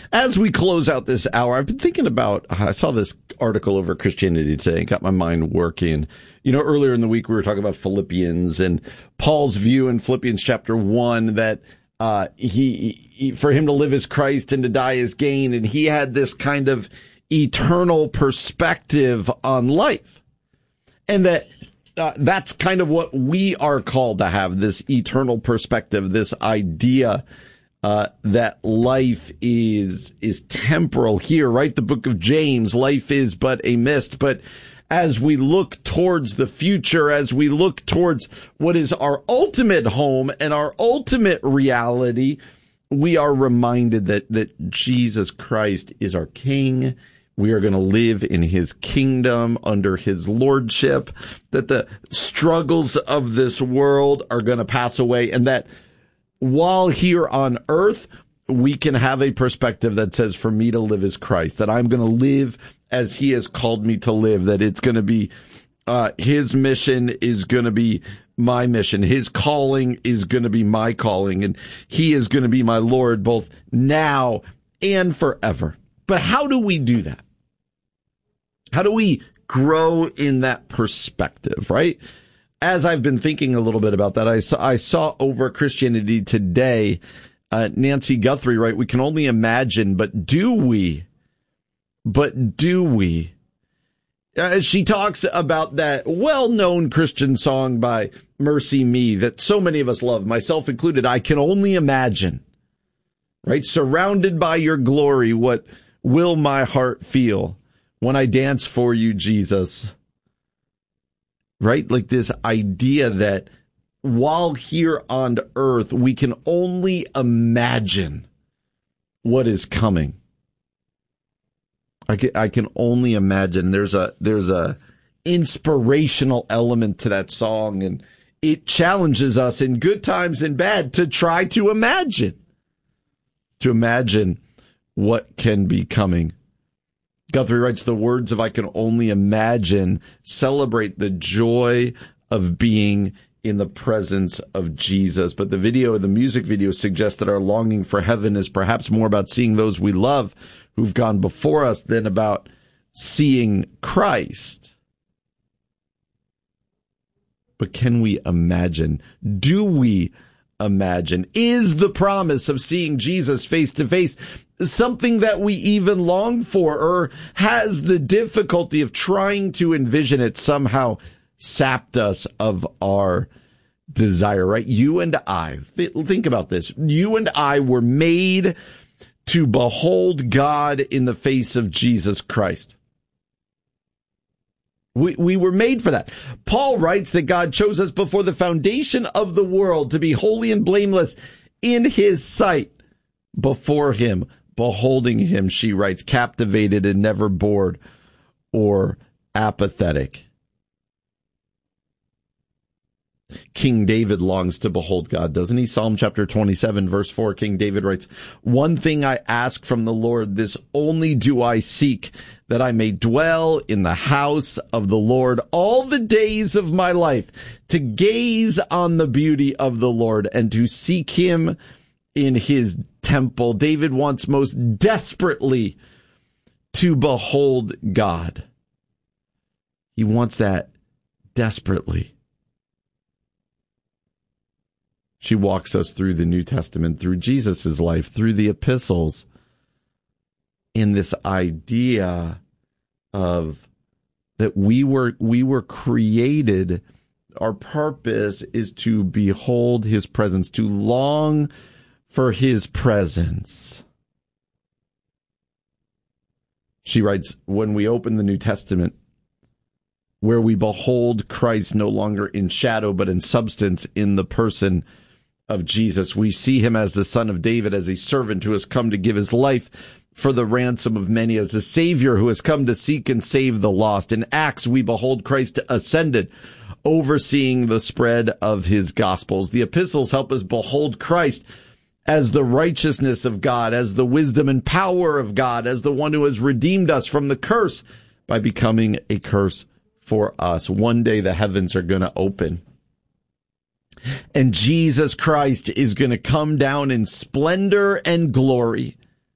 As we close out this hour, I've been thinking about, I saw this article over Christianity Today, got my mind working. You know, earlier in the week, we were talking about Philippians and Paul's view in Philippians chapter 1 that he for him to live is Christ and to die is gain. And he had this kind of eternal perspective on life. And that's kind of what we are called to have, this eternal perspective, this idea that life is temporal here, right? The book of James, life is but a mist. But as we look towards the future, as we look towards what is our ultimate home and our ultimate reality, we are reminded that Jesus Christ is our King. We are going to live in his kingdom under his lordship, that the struggles of this world are going to pass away, and that while here on earth, we can have a perspective that says, for me to live is Christ, that I'm going to live as he has called me to live, that it's going to be, his mission is going to be my mission. His calling is going to be my calling, and he is going to be my Lord both now and forever. But how do we do that? How do we grow in that perspective, right? As I've been thinking a little bit about that, I saw over Christianity Today, Nancy Guthrie, right? We can only imagine, but do we? She talks about that well-known Christian song by Mercy Me that so many of us love, myself included. I can only imagine, right? Surrounded by your glory, what will my heart feel when I dance for you, Jesus? Right? Like this idea that while here on earth, we can only imagine what is coming. I can only imagine. There's a inspirational element to that song, and it challenges us in good times and bad to try to imagine what can be coming. Guthrie writes, the words of I can only imagine celebrate the joy of being in the presence of Jesus. But the music video suggests that our longing for heaven is perhaps more about seeing those we love who've gone before us than about seeing Christ. But can we imagine? Do we imagine? Is the promise of seeing Jesus face to face something that we even long for, or has the difficulty of trying to envision it somehow sapped us of our desire, right? You and I, think about this. You and I were made to behold God in the face of Jesus Christ. We were made for that. Paul writes that God chose us before the foundation of the world to be holy and blameless in his sight. Before him, beholding him, she writes, captivated and never bored or apathetic. King David longs to behold God, doesn't he? Psalm chapter 27, verse 4, King David writes, one thing I ask from the Lord, this only do I seek, that I may dwell in the house of the Lord all the days of my life, to gaze on the beauty of the Lord and to seek him in his temple. David wants most desperately to behold God. He wants that desperately. She walks us through the New Testament, through Jesus' life, through the epistles, in this idea of that we were created. Our purpose is to behold his presence, to long for his presence. She writes, when we open the New Testament, where we behold Christ no longer in shadow, but in substance in the person of Jesus, we see him as the Son of David, as a servant who has come to give his life for the ransom of many, as a Savior who has come to seek and save the lost. In Acts, we behold Christ ascended, overseeing the spread of his gospels. The epistles help us behold Christ as the righteousness of God, as the wisdom and power of God, as the one who has redeemed us from the curse by becoming a curse for us. One day the heavens are going to open, and Jesus Christ is going to come down in splendor and glory,